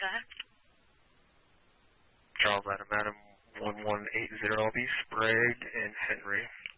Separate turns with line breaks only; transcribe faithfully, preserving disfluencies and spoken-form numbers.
Go ahead.
Charles Adam Adam one one eight zero. I'll be Sprague and Henry.